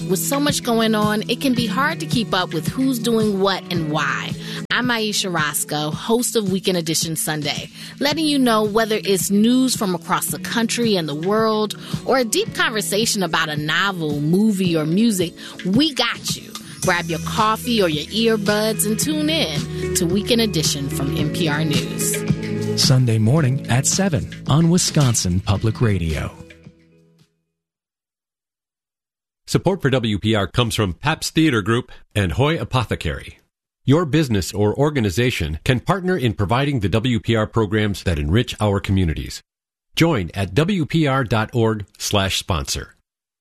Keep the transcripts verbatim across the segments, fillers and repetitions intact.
With so much going on, it can be hard to keep up with who's doing what and why. I'm Aisha Roscoe, host of Weekend Edition Sunday, letting you know whether it's news from across the country and the world or a deep conversation about a novel, movie, or music, we got you. Grab your coffee or your earbuds and tune in to Weekend Edition from N P R News. Sunday morning at seven on Wisconsin Public Radio. Support for W P R comes from Pabst Theater Group and Hoy Apothecary. Your business or organization can partner in providing the W P R programs that enrich our communities. Join at W P R dot org slash sponsor.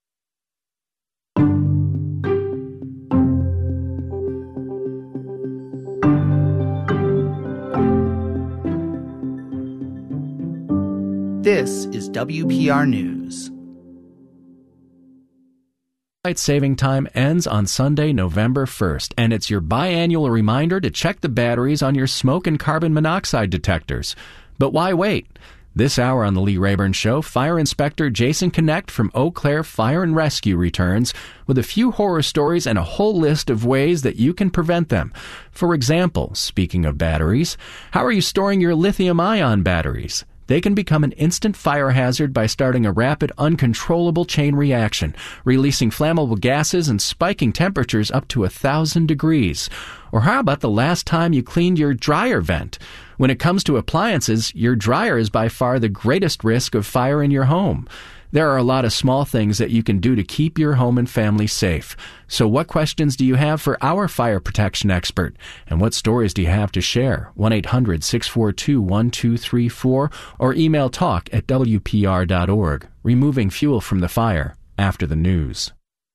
This is W P R News. Daylight saving time ends on Sunday, November first, and it's your biannual reminder to check the batteries on your smoke and carbon monoxide detectors. But why wait? This hour on the Lee Rayburn Show, Fire Inspector Jason Connect from Eau Claire Fire and Rescue returns with a few horror stories and a whole list of ways that you can prevent them. For example, speaking of batteries, how are you storing your lithium-ion batteries? They can become an instant fire hazard by starting a rapid, uncontrollable chain reaction, releasing flammable gases and spiking temperatures up to a thousand degrees. Or how about the last time you cleaned your dryer vent? When it comes to appliances, your dryer is by far the greatest risk of fire in your home. There are a lot of small things that you can do to keep your home and family safe. So what questions do you have for our fire protection expert? And what stories do you have to share? one eight hundred six four two one two three four or email talk at W P R dot org. Removing fuel from the fire after the news.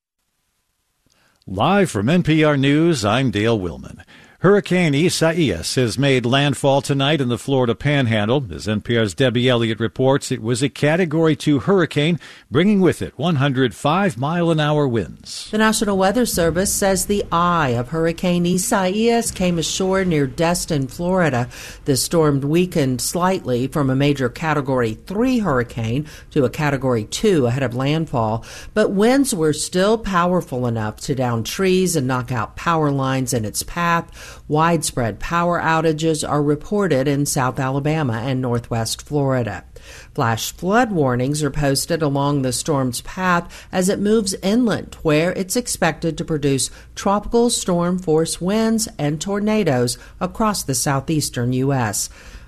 Live from N P R News, I'm Dale Willman. Hurricane Isaias has made landfall tonight in the Florida Panhandle. As N P R's Debbie Elliott reports, it was a Category two hurricane, bringing with it one hundred five mile an hour winds. The National Weather Service says the eye of Hurricane Isaias came ashore near Destin, Florida. The storm weakened slightly from a major Category three hurricane to a Category two ahead of landfall, but winds were still powerful enough to down trees and knock out power lines in its path. Widespread power outages are reported in South Alabama and Northwest Florida. Flash flood warnings are posted along the storm's path as it moves inland, where it's expected to produce tropical storm-force winds and tornadoes across the southeastern U S.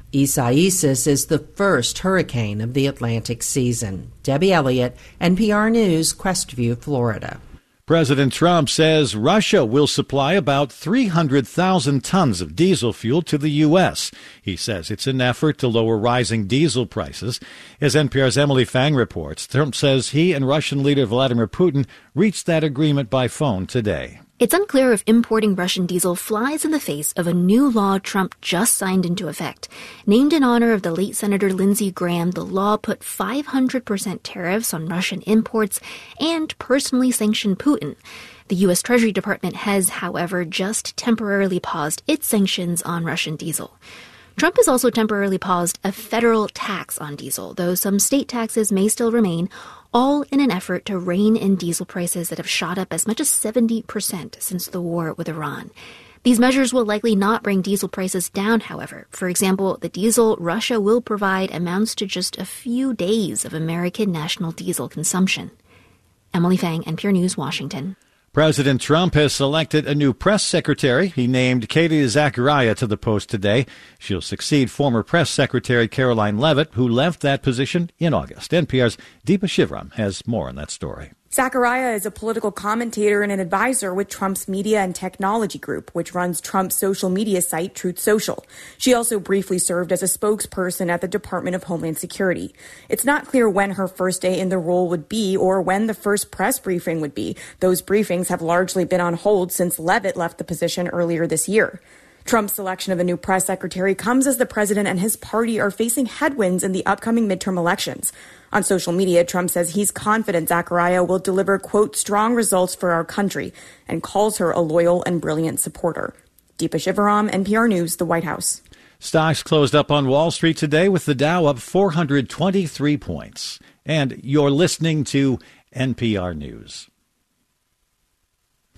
Isaias is the first hurricane of the Atlantic season. Debbie Elliott, N P R News, Crestview, Florida. President Trump says Russia will supply about three hundred thousand tons of diesel fuel to the U S. He says it's an effort to lower rising diesel prices. As N P R's Emily Fang reports, Trump says he and Russian leader Vladimir Putin reached that agreement by phone today. It's unclear if importing Russian diesel flies in the face of a new law Trump just signed into effect. Named in honor of the late Senator Lindsey Graham, the law put five hundred percent tariffs on Russian imports and personally sanctioned Putin. The U S Treasury Department has, however, just temporarily paused its sanctions on Russian diesel. Trump has also temporarily paused a federal tax on diesel, though some state taxes may still remain, all in an effort to rein in diesel prices that have shot up as much as seventy percent since the war with Iran. These measures will likely not bring diesel prices down, however. For example, the diesel Russia will provide amounts to just a few days of American national diesel consumption. Emily Fang, N P R News, Washington. President Trump has selected a new press secretary. He named Katie Zachariah to the post today. She'll succeed former press secretary Caroline Leavitt, who left that position in August. N P R's Deepa Shivaram has more on that story. Zachariah is a political commentator and an advisor with Trump's media and technology group, which runs Trump's social media site, Truth Social. She also briefly served as a spokesperson at the Department of Homeland Security. It's not clear when her first day in the role would be or when the first press briefing would be. Those briefings have largely been on hold since Leavitt left the position earlier this year. Trump's selection of a new press secretary comes as the president and his party are facing headwinds in the upcoming midterm elections. On social media, Trump says he's confident Zachariah will deliver, quote, strong results for our country, and calls her a loyal and brilliant supporter. Deepa Shivaram, N P R News, the White House. Stocks closed up on Wall Street today with the Dow up four hundred twenty-three points. And you're listening to N P R News.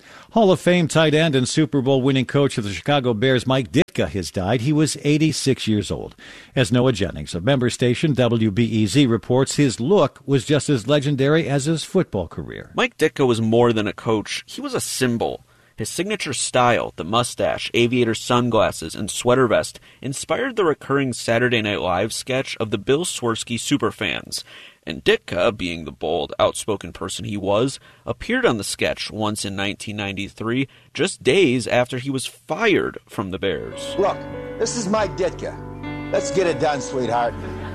Hall of Fame tight end and Super Bowl winning coach of the Chicago Bears, Mike Ditka, has died. He was eighty-six years old. As Noah Jennings of member station W B E Z reports, his look was just as legendary as his football career. Mike Ditka was more than a coach. He was a symbol. His signature style, the mustache, aviator sunglasses, and sweater vest, inspired the recurring Saturday Night Live sketch of the Bill Swirsky superfans. And Ditka, being the bold, outspoken person he was, appeared on the sketch once in nineteen ninety-three, just days after he was fired from the Bears. Look, this is Mike Ditka. Let's get it done, sweetheart.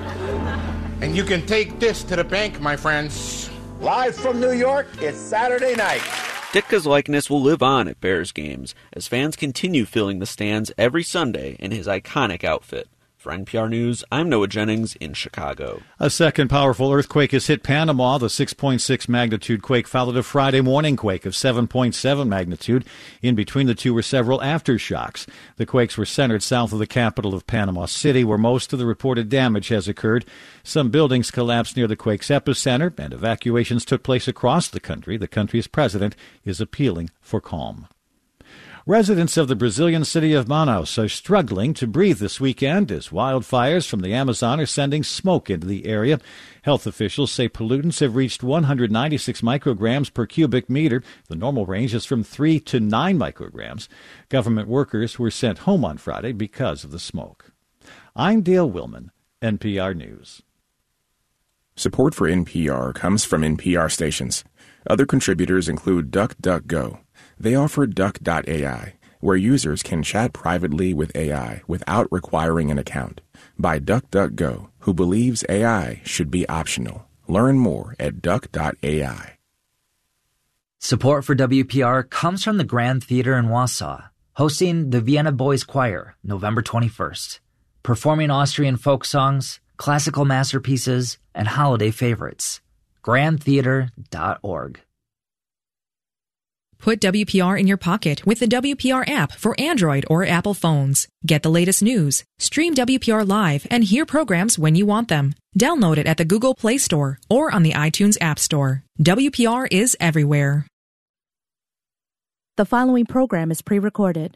And you can take this to the bank, my friends. Live from New York, it's Saturday night. Ditka's likeness will live on at Bears games as fans continue filling the stands every Sunday in his iconic outfit. For N P R News, I'm Noah Jennings in Chicago. A second powerful earthquake has hit Panama. The six point six magnitude quake followed a Friday morning quake of seven point seven magnitude. In between the two were several aftershocks. The quakes were centered south of the capital of Panama City, where most of the reported damage has occurred. Some buildings collapsed near the quake's epicenter, and evacuations took place across the country. The country's president is appealing for calm. Residents of the Brazilian city of Manaus are struggling to breathe this weekend as wildfires from the Amazon are sending smoke into the area. Health officials say pollutants have reached one hundred ninety-six micrograms per cubic meter. The normal range is from three to nine micrograms. Government workers were sent home on Friday because of the smoke. I'm Dale Willman, N P R News. Support for N P R comes from N P R stations. Other contributors include DuckDuckGo. They offer Duck dot A I, where users can chat privately with A I without requiring an account. By DuckDuckGo, who believes A I should be optional. Learn more at Duck dot A I. Support for W P R comes from the Grand Theater in Wausau, hosting the Vienna Boys Choir November twenty-first, performing Austrian folk songs, classical masterpieces, and holiday favorites. grand theater dot org. Put W P R in your pocket with the W P R app for Android or Apple phones. Get the latest news, stream W P R live, and hear programs when you want them. Download it at the Google Play Store or on the iTunes App Store. W P R is everywhere. The following program is pre-recorded.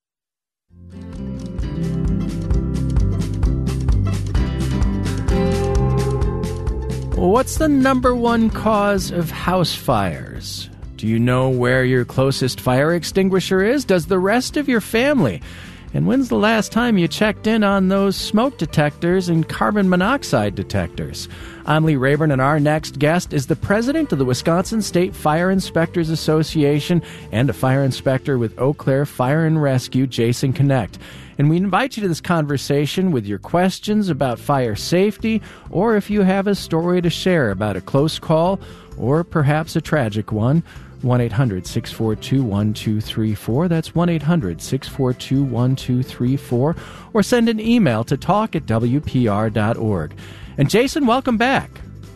What's the number one cause of house fires? Do you know where your closest fire extinguisher is? Does the rest of your family? And when's the last time you checked in on those smoke detectors and carbon monoxide detectors? I'm Lee Rayburn, and our next guest is the president of the Wisconsin State Fire Inspectors Association and a fire inspector with Eau Claire Fire and Rescue, Jason Connect. And we invite you to this conversation with your questions about fire safety, or if you have a story to share about a close call or perhaps a tragic one. one eight hundred six four two one two three four. That's one eight hundred six four two one two three four. Or send an email to talk at W P R dot org. And Jason, welcome back.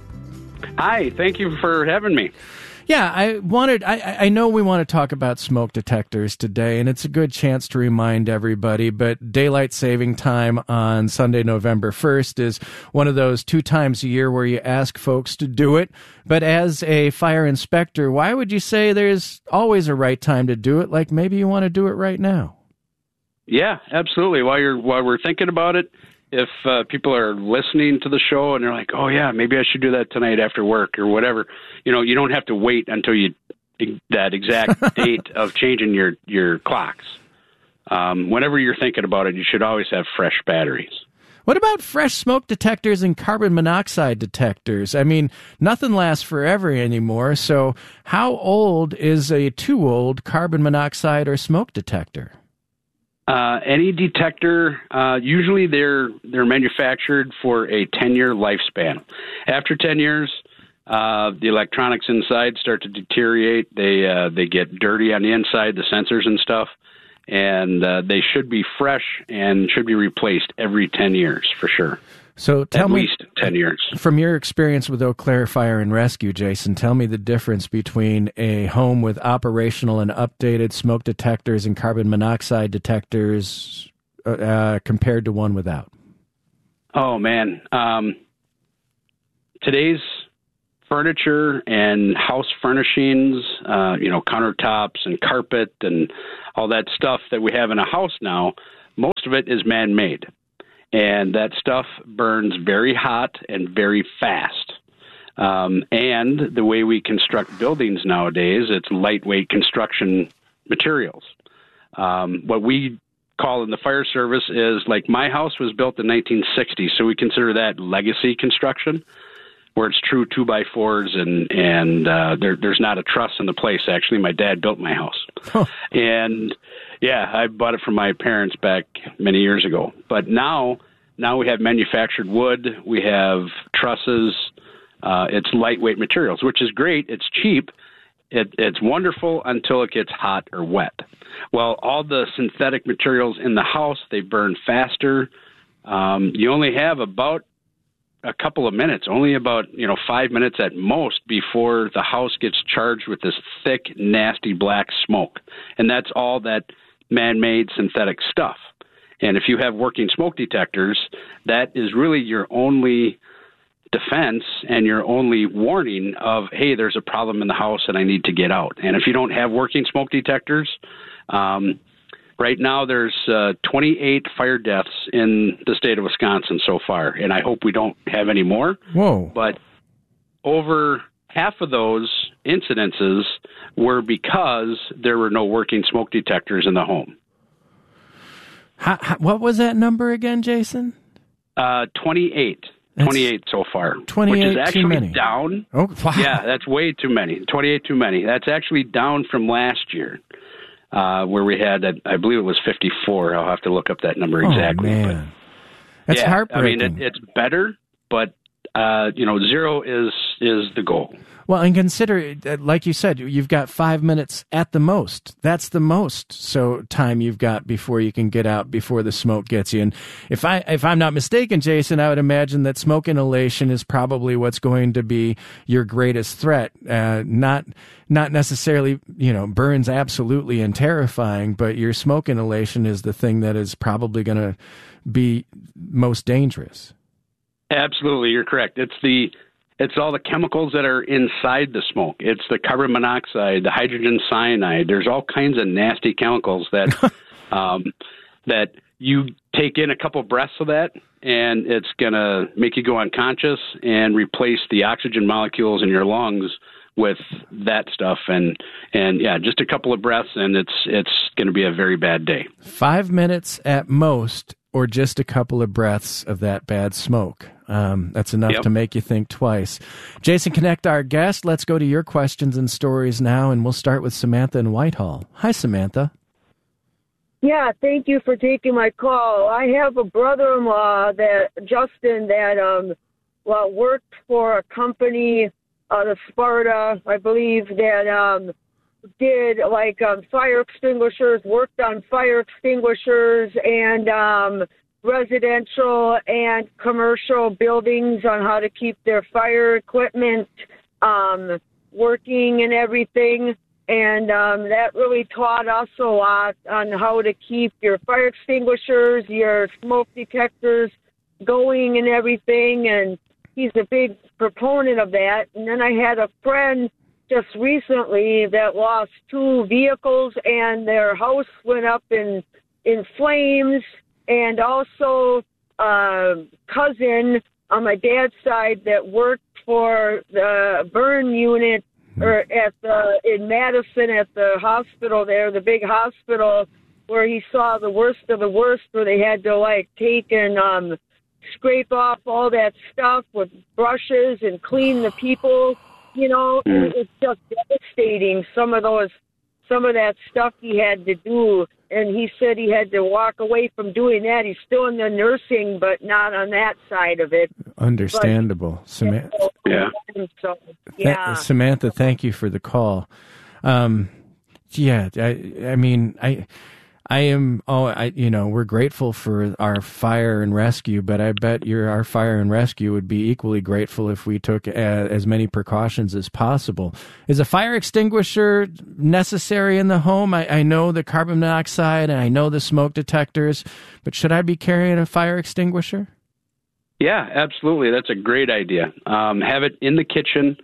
Hi, thank you for having me. Yeah, I wanted, I, I know we want to talk about smoke detectors today, and it's a good chance to remind everybody, but daylight saving time on Sunday, November first is one of those two times a year where you ask folks to do it. But as a fire inspector, why would you say there's always a right time to do it, like maybe you want to do it right now? Yeah, absolutely. While you're, while we're thinking about it, if uh, people are listening to the show and they're like, oh, yeah, maybe I should do that tonight after work or whatever, you know, you don't have to wait until you that exact date of changing your, your clocks. Um, whenever you're thinking about it, you should always have fresh batteries. What about fresh smoke detectors and carbon monoxide detectors? I mean, nothing lasts forever anymore, so how old is a too old carbon monoxide or smoke detector? Uh, any detector, uh, usually they're they're manufactured for a ten-year lifespan. After ten years, uh, the electronics inside start to deteriorate. They uh, they get dirty on the inside, the sensors and stuff, and uh, they should be fresh and should be replaced every ten years for sure. So tell At me, least ten years. From your experience with Eau Claire Fire and Rescue, Jason, tell me the difference between a home with operational and updated smoke detectors and carbon monoxide detectors uh, compared to one without. Oh, man. Um, today's furniture and house furnishings, uh, you know, countertops and carpet and all that stuff that we have in a house now, most of it is man-made. And that stuff burns very hot and very fast. Um, and the way we construct buildings nowadays, it's lightweight construction materials. Um, what we call in the fire service is, like, my house was built in nineteen sixty, so we consider that legacy construction, where it's true two by fours and and uh, there, there's not a truss in the place. Actually, my dad built my house, huh. and yeah, I bought it from my parents back many years ago. But now, now we have manufactured wood, we have trusses. Uh, it's lightweight materials, which is great. It's cheap. It, it's wonderful until it gets hot or wet. Well, all the synthetic materials in the house, they burn faster. Um, you only have about a couple of minutes, only about, you know, five minutes at most before the house gets charged with this thick, nasty black smoke. And that's all that man-made synthetic stuff. And if you have working smoke detectors, that is really your only defense and your only warning of, hey, there's a problem in the house and I need to get out. And if you don't have working smoke detectors, um, right now there's uh, twenty-eight fire deaths in the state of Wisconsin so far, and I hope we don't have any more. Whoa. But over half of those incidences were because there were no working smoke detectors in the home. How, how, what was that number again, Jason? Uh, twenty-eight. twenty-eight so far, twenty-eight which is actually too many. down. Oh, wow. Yeah, that's way too many. twenty-eight too many. That's actually down from last year, uh, where we had, I believe it was fifty-four. I'll have to look up that number exactly. Oh, man. That's yeah, heartbreaking. I mean, it, it's better, but, uh, you know, zero is is the goal. Well, and consider, like you said, you've got five minutes at the most. That's the most so time you've got before you can get out, before the smoke gets you. And if I if I'm not mistaken, Jason, I would imagine that smoke inhalation is probably what's going to be your greatest threat. Uh, not not necessarily, you know, burns absolutely and terrifying, but your smoke inhalation is the thing that is probably going to be most dangerous. Absolutely, you're correct. It's the It's all the chemicals that are inside the smoke. It's the carbon monoxide, the hydrogen cyanide. There's all kinds of nasty chemicals that um, that you take in a couple breaths of that, and it's going to make you go unconscious and replace the oxygen molecules in your lungs with that stuff. And, and yeah, just a couple of breaths, and it's it's going to be a very bad day. Five minutes at most, or just a couple of breaths of that bad smoke. Um, that's enough yep. to make you think twice. Jason Knecht, our guest. Let's go to your questions and stories now, and we'll start with Samantha in Whitehall. Hi, Samantha. Yeah, thank you for taking my call. I have a brother-in-law, that Justin, that um, well, worked for a company, uh, the Sparta, I believe, that um, did like um, fire extinguishers, worked on fire extinguishers, and um, residential and commercial buildings on how to keep their fire equipment um, working and everything. And um, that really taught us a lot on how to keep your fire extinguishers, your smoke detectors going and everything. And he's a big proponent of that. And then I had a friend just recently that lost two vehicles and their house went up in, in flames. And also a cousin on my dad's side that worked for the burn unit or at the in Madison at the hospital there, the big hospital, where he saw the worst of the worst, where they had to like take and um, scrape off all that stuff with brushes and clean the people. You know, it's just devastating. Some of those, some of that stuff he had to do. And he said he had to walk away from doing that. He's still in the nursing, but not on that side of it. Understandable. But, Samantha. Yeah. So, yeah. Th- Samantha, thank you for the call. Um, yeah, I, I mean, I, I am. Oh, I, you know, we're grateful for our fire and rescue, but I bet your our fire and rescue would be equally grateful if we took a, as many precautions as possible. Is a fire extinguisher necessary in the home? I, I know the carbon monoxide and I know the smoke detectors, but should I be carrying a fire extinguisher? Yeah, absolutely. That's a great idea. Um, have it in the kitchen.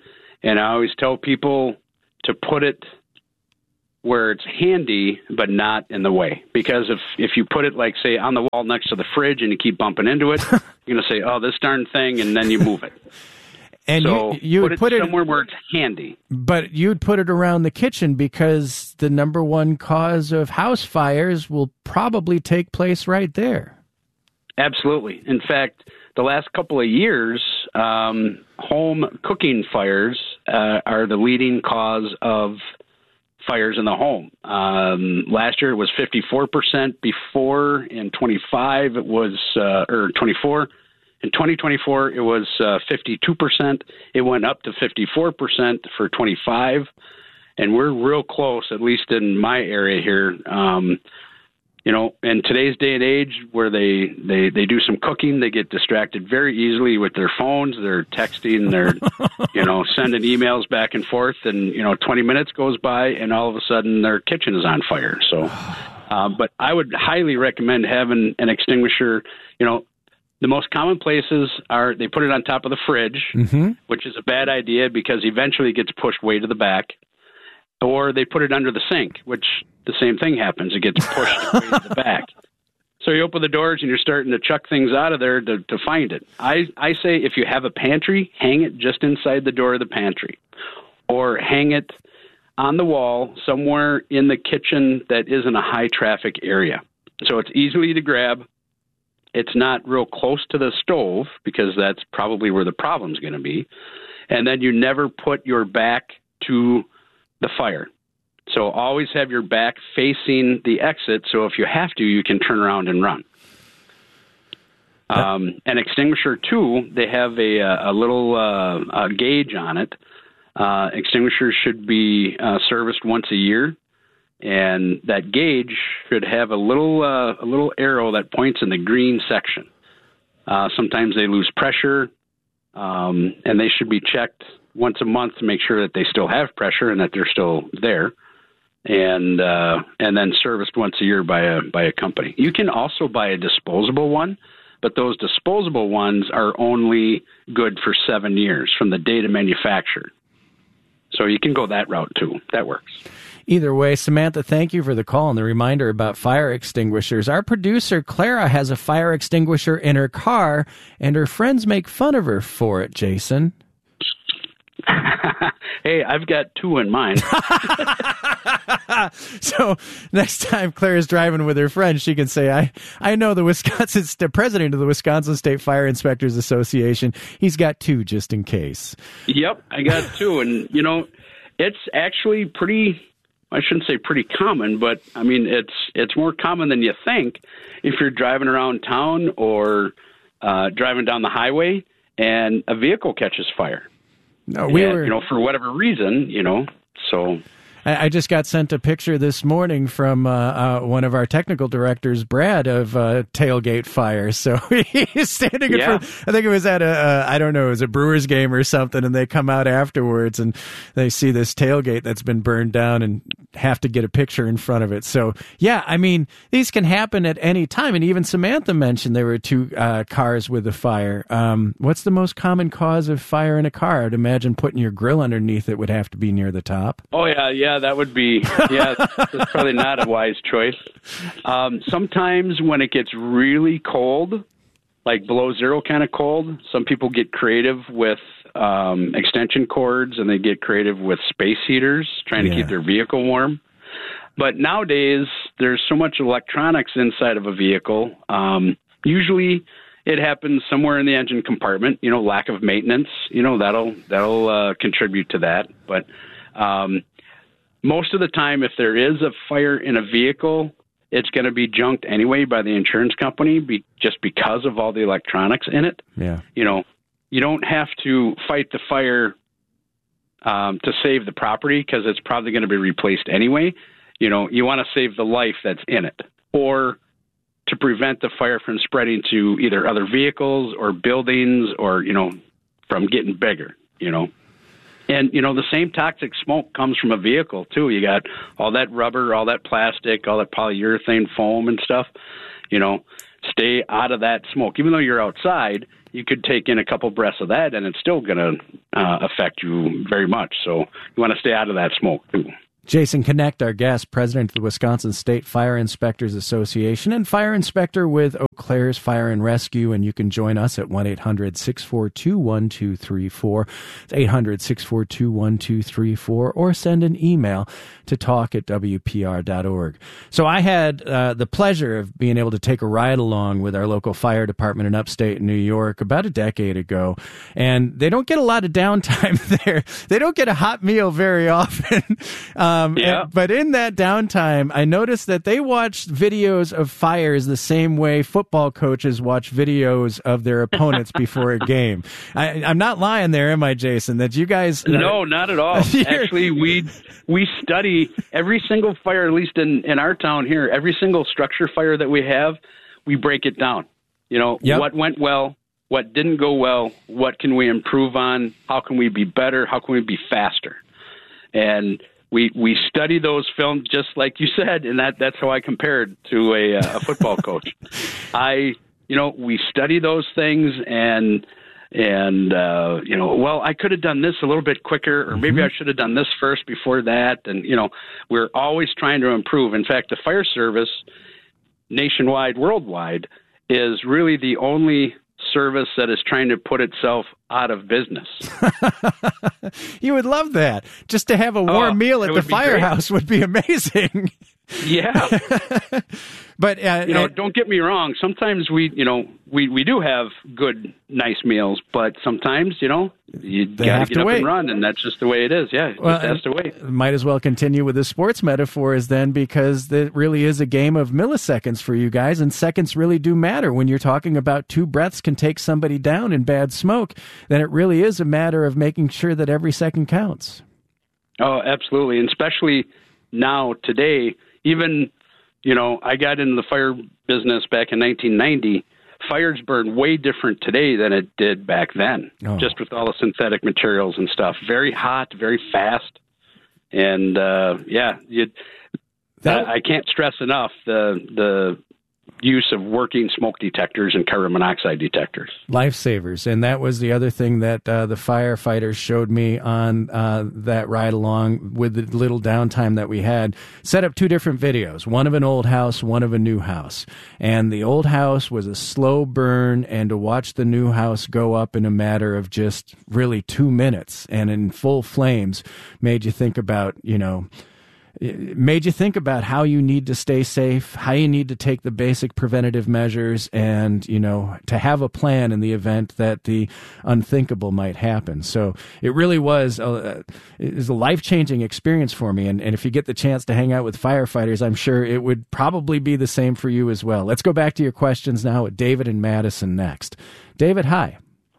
And I always tell people to put it where it's handy, but not in the way. Because if, if you put it, like, say, on the wall next to the fridge and you keep bumping into it, you're going to say, oh, this darn thing, and then you move it. And so you, you put would it put it somewhere where it's handy. But you'd put it around the kitchen because the number one cause of house fires will probably take place right there. Absolutely. In fact, the last couple of years, um, home cooking fires uh, are the leading cause of fires in the home. Um, last year it was fifty-four percent. Before, in twenty-five it was, uh, or twenty-four. In twenty twenty-four it was uh, fifty-two percent. It went up to fifty-four percent for twenty-five. And we're real close, at least in my area here. Um, you know, in today's day and age where they, they, they do some cooking, they get distracted very easily with their phones. They're texting, they're, you know, sending emails back and forth. And, you know, twenty minutes goes by and all of a sudden their kitchen is on fire. So, uh, but I would highly recommend having an extinguisher. You know, the most common places are they put it on top of the fridge, mm-hmm. which is a bad idea because eventually it gets pushed way to the back. Or they put it under the sink, which the same thing happens. It gets pushed way to the back. So you open the doors and you're starting to chuck things out of there to, to find it. I, I say if you have a pantry, hang it just inside the door of the pantry. Or hang it on the wall somewhere in the kitchen that isn't a high-traffic area. So it's easily to grab. It's not real close to the stove because that's probably where the problem's going to be. And then you never put your back to the fire. So always have your back facing the exit. So if you have to, you can turn around and run. Um, an extinguisher, too, they have a, a little uh, a gauge on it. Uh, extinguishers should be uh, serviced once a year. And that gauge should have a little uh, a little arrow that points in the green section. Uh, sometimes they lose pressure, um, and they should be checked once a month to make sure that they still have pressure and that they're still there, and uh, and then serviced once a year by a by a company. You can also buy a disposable one, but those disposable ones are only good for seven years from the date of manufacture. So you can go that route too. That works. Either way, Samantha, thank you for the call and the reminder about fire extinguishers. Our producer, Clara, has a fire extinguisher in her car, and her friends make fun of her for it, Jason. Hey, I've got two in mine. So next time Claire's driving with her friend, she can say, I, I know the Wisconsin the president of the Wisconsin State Fire Inspectors Association. He's got two just in case. Yep, I got two. And, you know, it's actually pretty, I shouldn't say pretty common, but, I mean, it's it's more common than you think if you're driving around town or uh, driving down the highway and a vehicle catches fire. No, we and, were, you know, for whatever reason, you know, so. I just got sent a picture this morning from uh, uh, one of our technical directors, Brad, of uh, tailgate fire. So he's standing in Yeah. front. I think it was at a, uh, I don't know, it was a Brewers game or something, and they come out afterwards and they see this tailgate that's been burned down and have to get a picture in front of it. So, yeah, I mean, these can happen at any time. And even Samantha mentioned there were two uh, cars with a fire. Um, what's the most common cause of fire in a car? I'd imagine putting your grill underneath it would have to be near the top. Oh, yeah, yeah, that would be, yeah, that's probably not a wise choice. Um, sometimes when it gets really cold, like below zero kind of cold, some people get creative with um, extension cords and they get creative with space heaters, trying Yeah. to keep their vehicle warm. But nowadays, there's so much electronics inside of a vehicle. Um, usually it happens somewhere in the engine compartment, you know, lack of maintenance, you know, that'll, that'll uh, contribute to that. But um, most of the time, if there is a fire in a vehicle, it's going to be junked anyway by the insurance company be, just because of all the electronics in it. Yeah. You know, you don't have to fight the fire um, to save the property because it's probably going to be replaced anyway. You know, you want to save the life that's in it, or to prevent the fire from spreading to either other vehicles or buildings, or, you know, from getting bigger, you know. And, you know, the same toxic smoke comes from a vehicle, too. You got all that rubber, all that plastic, all that polyurethane foam and stuff. You know, stay out of that smoke. Even though you're outside, you could take in a couple breaths of that, and it's still going to uh, affect you very much. So you want to stay out of that smoke, too. Jason Knecht, our guest, president of the Wisconsin State Fire Inspectors Association and fire inspector with Eau Claire's Fire and Rescue. And you can join us at one eight hundred six four two one two three four. It's eight hundred six four two one two three four, or send an email to talk at W P R dot org. So I had uh, the pleasure of being able to take a ride along with our local fire department in upstate New York about a decade ago. And they don't get a lot of downtime there. They don't get a hot meal very often. um, Um, yeah. and, but in that downtime, I noticed that they watched videos of fires the same way football coaches watch videos of their opponents before a game. I, I'm not lying there, am I, Jason? That you guys? No, not at all. Actually, we we study every single fire, at least in, in our town here. Every single structure fire that we have, we break it down. You know, Yep. what went well, what didn't go well, what can we improve on, how can we be better, how can we be faster, and We we study those films just like you said, and that, that's how I compared to a, a football coach. I, you know, we study those things, and and uh, you know, well, I could have done this a little bit quicker, or maybe I should have done this first before that, and you know, we're always trying to improve. In fact, the fire service, nationwide, worldwide, is really the only service that is trying to put itself out of business. You would love that. Just to have a warm Oh, meal it at the would be firehouse would be amazing. Yeah. But uh, you know, uh, don't get me wrong. Sometimes we, you know, we, we do have good, nice meals, but sometimes, you know, you got have to get to up wait. and run, and that's just the way it is. Yeah, it Well, just has to wait. might as well continue with the sports metaphors then, because it really is a game of milliseconds for you guys, and seconds really do matter. When you're talking about two breaths can take somebody down in bad smoke, then it really is a matter of making sure that every second counts. Oh, absolutely, and especially now, today, even, you know, I got into the fire business back in nineteen ninety. Fires burn way different today than it did back then, Oh. just with all the synthetic materials and stuff. Very hot, very fast, and uh, yeah, you. That- I can't stress enough the the use of working smoke detectors and carbon monoxide detectors. Lifesavers. And that was the other thing that uh, the firefighters showed me on uh, that ride along with the little downtime that we had. Set up two different videos, one of an old house, one of a new house. And the old house was a slow burn, and to watch the new house go up in a matter of just really two minutes and in full flames made you think about, you know, it made you think about how you need to stay safe, how you need to take the basic preventative measures, and, you know, to have a plan in the event that the unthinkable might happen. So it really was a, it was a life-changing experience for me. And, and if you get the chance to hang out with firefighters, I'm sure it would probably be the same for you as well. Let's go back to your questions now with David and Madison next. David, hi.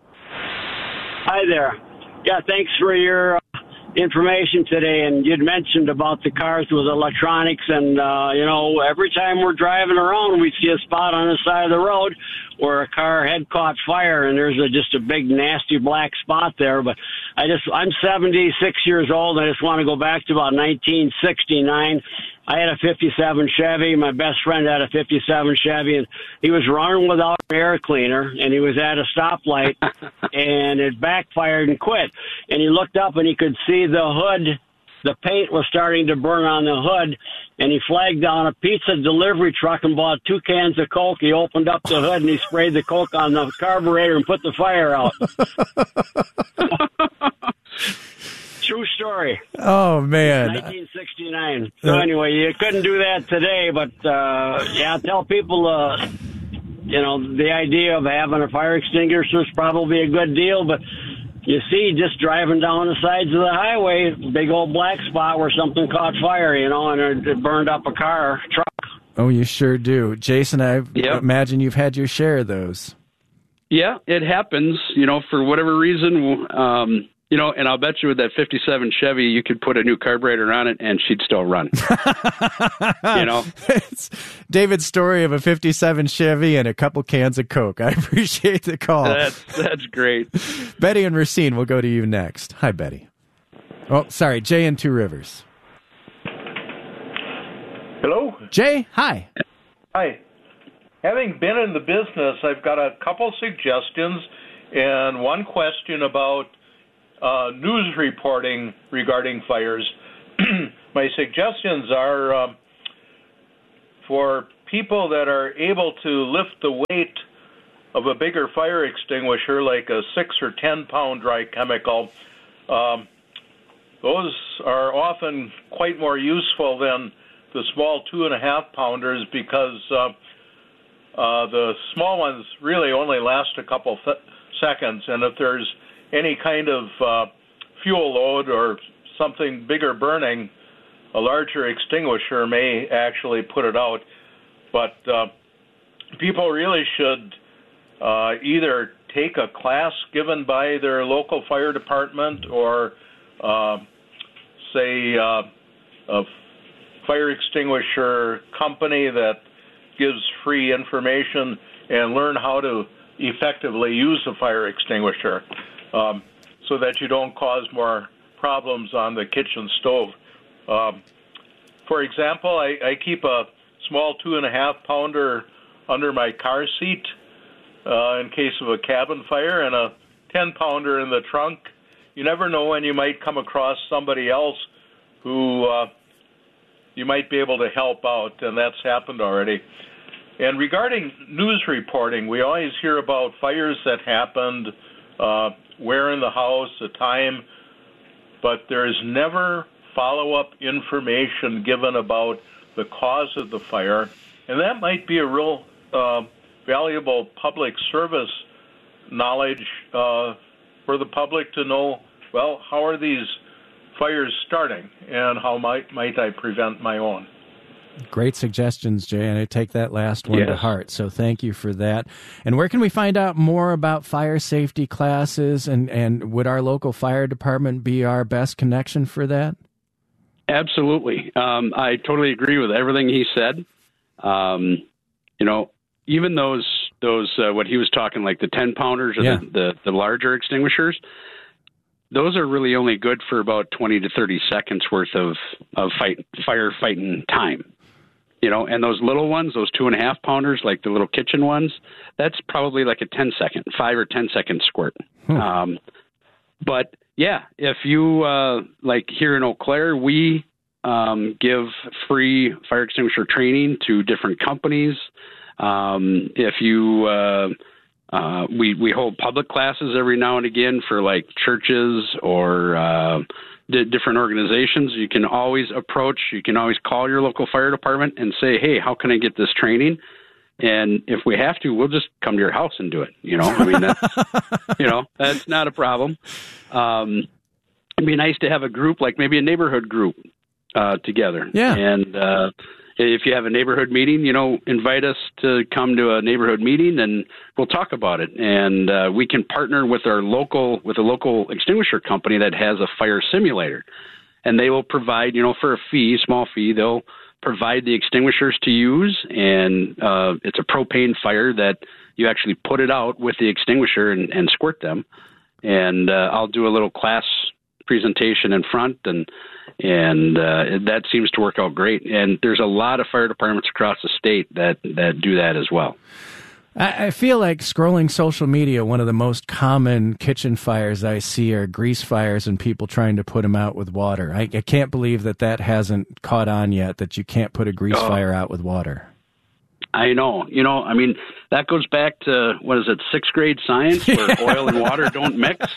Hi there. Yeah, thanks for your information today. And you'd mentioned about the cars with electronics, and uh, you know, every time we're driving around, we see a spot on the side of the road where a car had caught fire, and there's a, just a big nasty black spot there. But I just, I'm seventy-six years old. I just want to go back to about nineteen sixty-nine. I had a fifty-seven Chevy. My best friend had a fifty-seven Chevy, and he was running without an air cleaner, and he was at a stoplight, and it backfired and quit. And he looked up, and he could see the hood. The paint was starting to burn on the hood, and he flagged down a pizza delivery truck and bought two cans of Coke. He opened up the hood, and he sprayed the Coke on the carburetor and put the fire out. True story. Oh, man. nineteen sixty-nine. So anyway, you couldn't do that today, but uh, yeah, tell people, uh, you know, the idea of having a fire extinguisher is probably a good deal, but you see, just driving down the sides of the highway, big old black spot where something caught fire, you know, and it burned up a car, truck. Oh, you sure do. Jason, I Yep. imagine you've had your share of those. Yeah, it happens, you know, for whatever reason. Um, you know, and I'll bet you with that fifty-seven Chevy, you could put a new carburetor on it and she'd still run. You know? It's David's story of a fifty-seven Chevy and a couple cans of Coke. I appreciate the call. That's, that's great. Betty and Racine, we'll go to you next. Hi, Betty. Oh, sorry, Jay in Two Rivers. Hello? Jay, hi. Hi. Having been in the business, I've got a couple suggestions and one question about uh, news reporting regarding fires. My suggestions are uh, for people that are able to lift the weight of a bigger fire extinguisher, like a six or ten pound dry chemical. Um, those are often quite more useful than the small two and a half pounders because uh, uh, the small ones really only last a couple th- seconds, and if there's any kind of uh, fuel load or something bigger burning, a larger extinguisher may actually put it out. But uh, people really should uh, either take a class given by their local fire department or, uh, say, uh, a fire extinguisher company that gives free information and learn how to effectively use a fire extinguisher um, so that you don't cause more problems on the kitchen stove. Um, for example, I, I keep a small two and a half pounder under my car seat uh, in case of a cabin fire and a ten pounder in the trunk. You never know when you might come across somebody else who uh, you might be able to help out, and that's happened already. And regarding news reporting, we always hear about fires that happened, uh, where in the house, the time, but there is never follow-up information given about the cause of the fire, and that might be a real uh, valuable public service knowledge uh, for the public to know, well, how are these fires starting, and how might might I prevent my own? Great suggestions, Jay, and I take that last one yes. to heart, so thank you for that. And where can we find out more about fire safety classes, and, and would our local fire department be our best connection for that? Absolutely. Um, I totally agree with everything he said. Um, you know, even those, those uh, what he was talking, like the ten pounders or yeah. the, the, the larger extinguishers, those are really only good for about twenty to thirty seconds worth of, of fight, firefighting time. You know, and those little ones, those two and a half pounders, like the little kitchen ones, that's probably like a ten second, five or ten second squirt. Hmm. Um, but yeah, if you, uh, like here in Eau Claire, we um, give free fire extinguisher training to different companies. Um, if you, uh, uh, we, we hold public classes every now and again for like churches or uh, d- different organizations. You can always approach, you can always call your local fire department and say, hey, how can I get this training? And if we have to, we'll just come to your house and do it. You know, I mean, that's, you know, that's not a problem. Um, it'd be nice to have a group, like maybe a neighborhood group uh, together. Yeah. And uh, if you have a neighborhood meeting, you know, invite us to come to a neighborhood meeting and we'll talk about it. And uh, we can partner with our local, with a local extinguisher company that has a fire simulator. And they will provide, you know, for a fee, small fee, they'll provide the extinguishers to use, and uh, it's a propane fire that you actually put it out with the extinguisher and, and squirt them. And uh, I'll do a little class presentation in front, and and uh, that seems to work out great. And there's a lot of fire departments across the state that, that do that as well. I feel like scrolling social media, one of the most common kitchen fires I see are grease fires and people trying to put them out with water. I, I can't believe that that hasn't caught on yet, that you can't put a grease oh, fire out with water. I know. You know, I mean, that goes back to, what is it, sixth grade science, where yeah. oil and water don't mix?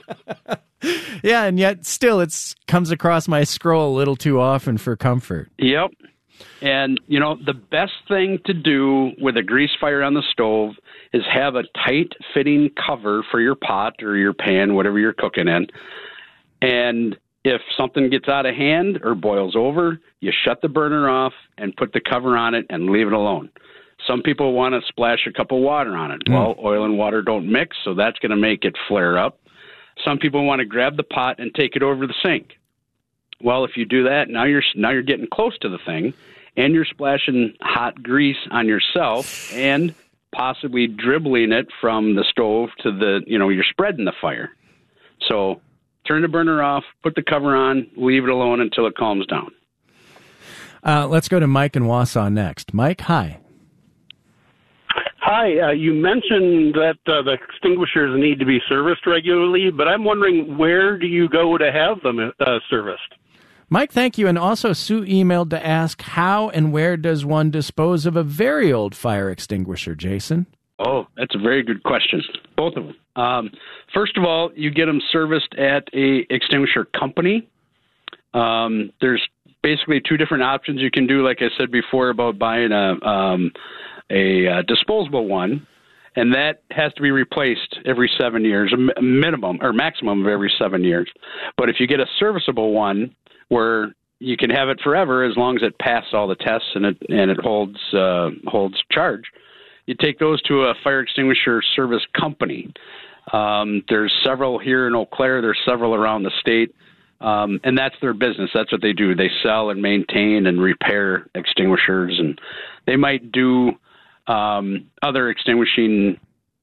Yeah, and yet still it comes across my scroll a little too often for comfort. Yep. And, you know, the best thing to do with a grease fire on the stove is have a tight-fitting cover for your pot or your pan, whatever you're cooking in. And if something gets out of hand or boils over, you shut the burner off and put the cover on it and leave it alone. Some people want to splash a cup of water on it. Mm. Well, oil and water don't mix, so that's going to make it flare up. Some people want to grab the pot and take it over the sink. Well, if you do that, now you're now you're getting close to the thing, and you're splashing hot grease on yourself and possibly dribbling it from the stove to the, you know, you're spreading the fire. So turn the burner off, put the cover on, leave it alone until it calms down. Uh, let's go to Mike in Wausau next. Mike, hi. Hi, uh, you mentioned that uh, the extinguishers need to be serviced regularly, but I'm wondering, where do you go to have them uh, serviced? Mike, thank you. And also, Sue emailed to ask, how and where does one dispose of a very old fire extinguisher, Jason? Oh, that's a very good question. Both of them. Um, first of all, you get them serviced at a extinguisher company. Um, there's basically two different options you can do, like I said before, about buying a um, a uh, disposable one, and that has to be replaced every seven years, a minimum or maximum of every seven years. But if you get a serviceable one, where you can have it forever as long as it passes all the tests and it and it holds uh, holds charge, you take those to a fire extinguisher service company. Um, there's several here in Eau Claire. There's several around the state. Um, and that's their business. That's what they do. They sell and maintain and repair extinguishers, and they might do um, other extinguishing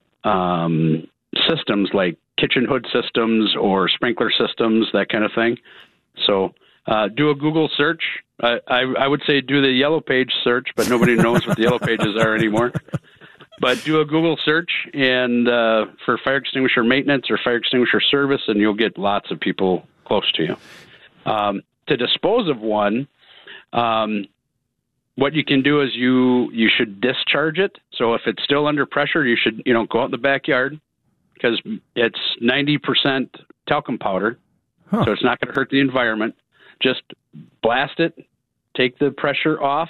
um, systems like kitchen hood systems or sprinkler systems, that kind of thing. So uh, do a Google search. I, I, I would say do the Yellow Page search, but nobody knows what the Yellow Pages are anymore. But do a Google search and uh, for fire extinguisher maintenance or fire extinguisher service, and you'll get lots of people close to you. Um, to dispose of one, um, what you can do is you you should discharge it. So if it's still under pressure, you should you know go out in the backyard, because it's ninety percent talcum powder, huh. so it's not going to hurt the environment. Just blast it, take the pressure off,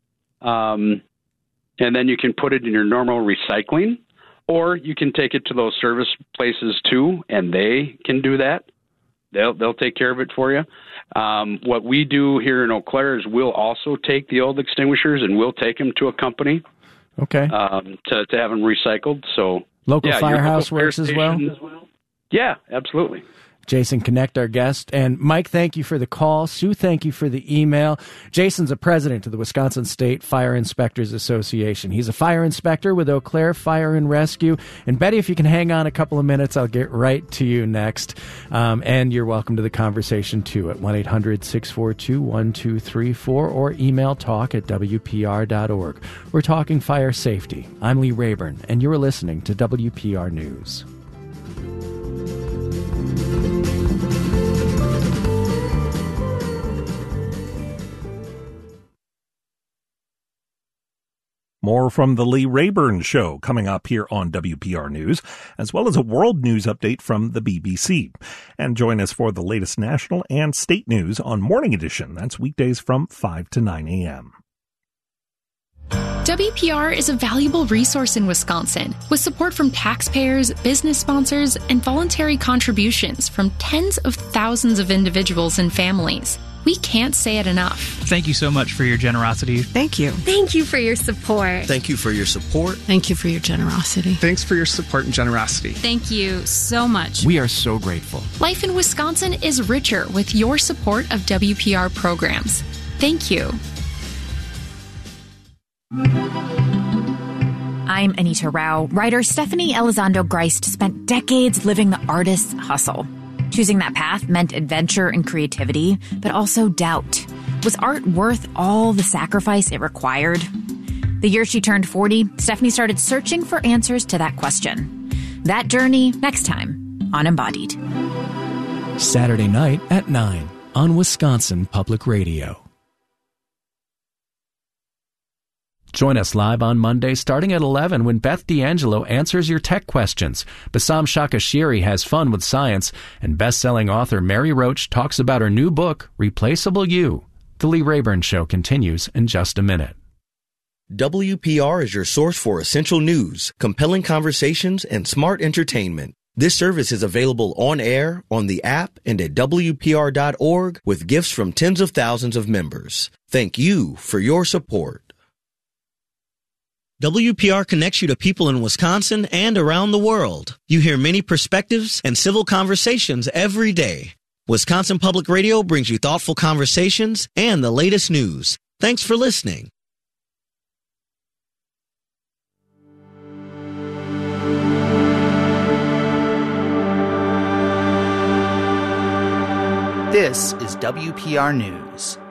um, and then you can put it in your normal recycling, or you can take it to those service places too, and they can do that. They'll they'll take care of it for you. Um, what we do here in Eau Claire is we'll also take the old extinguishers and we'll take them to a company. Okay. Um, to to have them recycled. So local yeah, firehouse local works as well. as well. Yeah, absolutely. Jason Connect, our guest. And Mike, thank you for the call. Sue, thank you for the email. Jason's a president of the Wisconsin State Fire Inspectors Association. He's a fire inspector with Eau Claire Fire and Rescue. And Betty, if you can hang on a couple of minutes, I'll get right to you next. Um, and you're welcome to the conversation, too, at one eight hundred six four two one two three four or email talk at w p r dot org. We're talking fire safety. I'm Lee Rayburn, and you're listening to W P R News. More from the Lee Rayburn Show coming up here on W P R News, as well as a world news update from the B B C. And join us for the latest national and state news on Morning Edition. That's weekdays from five to nine a.m. W P R is a valuable resource in Wisconsin, with support from taxpayers, business sponsors, and voluntary contributions from tens of thousands of individuals and families. We can't say it enough. Thank you so much for your generosity. Thank you. Thank you for your support. Thank you for your support. Thank you for your generosity. Thanks for your support and generosity. Thank you so much. We are so grateful. Life in Wisconsin is richer with your support of W P R programs. Thank you. I'm Anita Rao. Writer Stephanie Elizondo Greist spent decades living the artist's hustle. Choosing that path meant adventure and creativity, but also doubt. Was art worth all the sacrifice it required? The year she turned forty, Stephanie started searching for answers to that question. That journey next time on Embodied. Saturday night at nine on Wisconsin Public Radio. Join us live on Monday starting at eleven when Beth D'Angelo answers your tech questions. Bassam Shakashiri has fun with science, and best-selling author Mary Roach talks about her new book, Replaceable You. The Lee Rayburn Show continues in just a minute. W P R is your source for essential news, compelling conversations, and smart entertainment. This service is available on air, on the app, and at W P R dot org with gifts from tens of thousands of members. Thank you for your support. W P R connects you to people in Wisconsin and around the world. You hear many perspectives and civil conversations every day. Wisconsin Public Radio brings you thoughtful conversations and the latest news. Thanks for listening. This is W P R News.